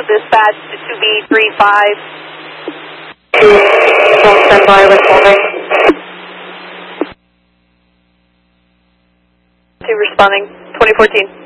dispatch to 2B35. Don't stand by, responding. 2 responding, 2014.